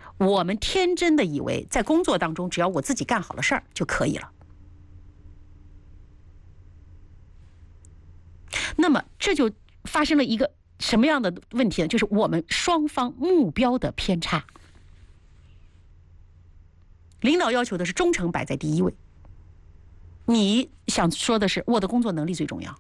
我们天真的以为在工作当中，只要我自己干好了事儿就可以了。那么这就发生了一个什么样的问题呢？就是我们双方目标的偏差。领导要求的是忠诚摆在第一位，你想说的是我的工作能力最重要。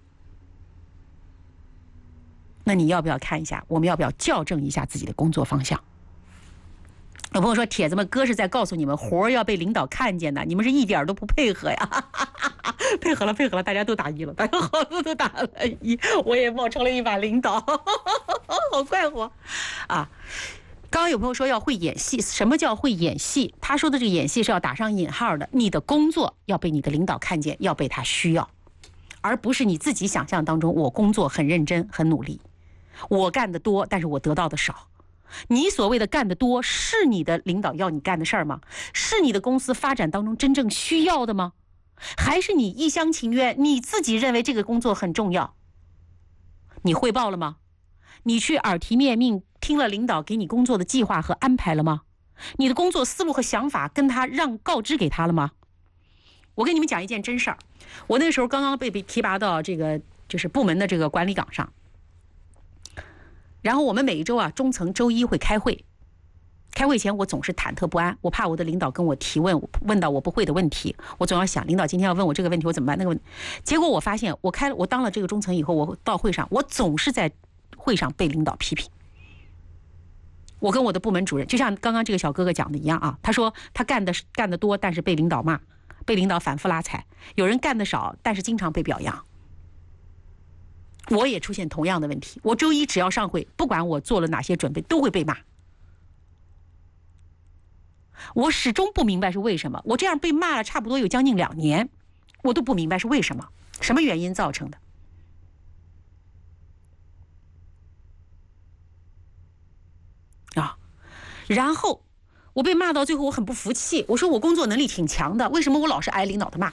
那你要不要看一下，我们要不要校正一下自己的工作方向？有朋友说，帖子们哥是在告诉你们活儿要被领导看见的，你们是一点都不配合呀。配合了，大家都打1了，大家好多都打了1，我也冒充了一把领导，好快活啊！刚刚有朋友说要会演戏，什么叫会演戏？他说的这个演戏是要打上引号的，你的工作要被你的领导看见，要被他需要，而不是你自己想象当中我工作很认真很努力，我干得多，但是我得到的少。你所谓的干得多，是你的领导要你干的事儿吗？是你的公司发展当中真正需要的吗？还是你一厢情愿，你自己认为这个工作很重要？你汇报了吗？你去耳提面命听了领导给你工作的计划和安排了吗？你的工作思路和想法跟他告知给他了吗？我跟你们讲一件真事儿，我那时候刚刚被提拔到这个就是部门的这个管理岗上，然后我们每一周啊，中层周一会开会。开会前我总是忐忑不安，我怕我的领导跟我提问到我不会的问题，我总要想领导今天要问我这个问题我怎么办那个问题。结果我发现我当了这个中层以后，我到会上我总是在会上被领导批评。我跟我的部门主任就像刚刚这个小哥哥讲的一样啊，他说他干得多，但是被领导骂，被领导反复拉踩；有人干得少，但是经常被表扬。我也出现同样的问题，我周一只要上会，不管我做了哪些准备都会被骂。我始终不明白是为什么，我这样被骂了差不多有将近2年，我都不明白是为什么，什么原因造成的。然后我被骂到最后，我很不服气，我说我工作能力挺强的，为什么我老是挨领导的骂？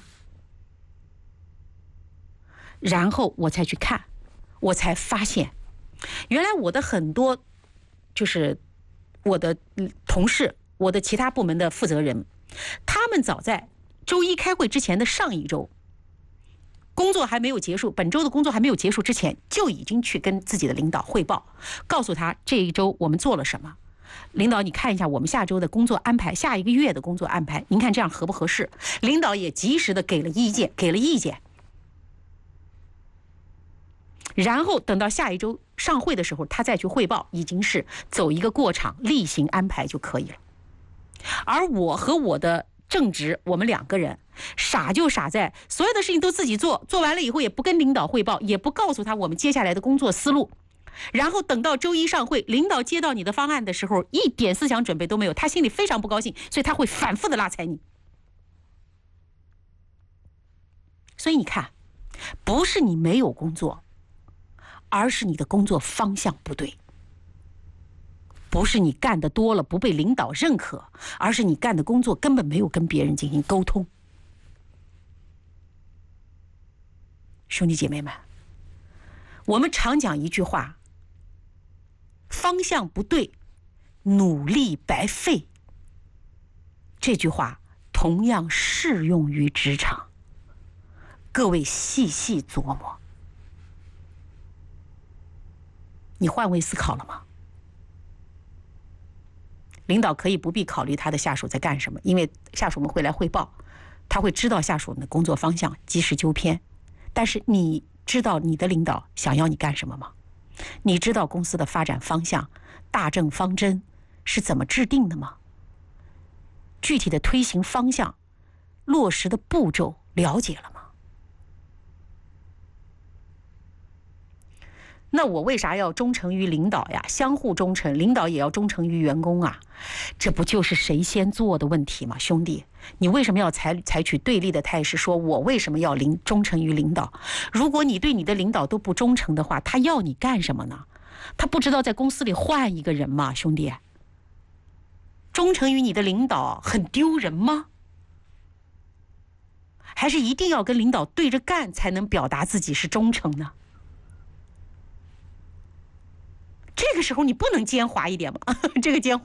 然后我才去看，我才发现，原来我的很多就是我的同事，我的其他部门的负责人，他们早在周一开会之前的上一周，工作还没有结束，本周的工作还没有结束之前，就已经去跟自己的领导汇报，告诉他这一周我们做了什么。领导，你看一下我们下周的工作安排，下一个月的工作安排，您看这样合不合适？领导也及时的给了意见。然后等到下一周上会的时候，他再去汇报，已经是走一个过场，例行安排就可以了。而我和我的正职，我们2个人傻就傻在所有的事情都自己做，做完了以后也不跟领导汇报，也不告诉他我们接下来的工作思路。然后等到周一上会，领导接到你的方案的时候，一点思想准备都没有，他心里非常不高兴，所以他会反复的拉踩你。所以你看，不是你没有工作，而是你的工作方向不对。不是你干得多了不被领导认可，而是你干的工作根本没有跟别人进行沟通。兄弟姐妹们，我们常讲一句话，方向不对，努力白费。这句话同样适用于职场，各位细细琢磨。你换位思考了吗？领导可以不必考虑他的下属在干什么，因为下属们会来汇报，他会知道下属们的工作方向，及时纠偏。但是你知道你的领导想要你干什么吗？你知道公司的发展方向、大政方针是怎么制定的吗？具体的推行方向、落实的步骤了解了吗？那我为啥要忠诚于领导呀？相互忠诚，领导也要忠诚于员工啊，这不就是谁先做的问题吗？兄弟，你为什么要采取对立的态势，说我为什么要忠诚于领导？如果你对你的领导都不忠诚的话，他要你干什么呢？他不知道在公司里换一个人吗？兄弟，忠诚于你的领导很丢人吗？还是一定要跟领导对着干才能表达自己是忠诚呢？这个时候你不能奸猾一点吗？这个奸